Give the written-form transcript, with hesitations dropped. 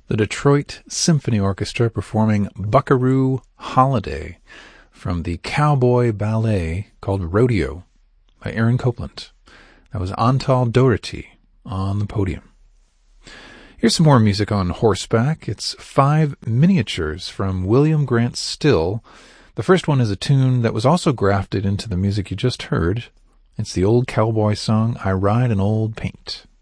The Detroit Symphony Orchestra performing Buckaroo Holiday from the cowboy ballet called Rodeo by Aaron Copland. That was Antal Doherty on the podium. Here's some more music on horseback. It's 5 miniatures from William Grant Still. The first one is a tune that was also grafted into the music you just heard. It's the old cowboy song, I Ride an Old Paint.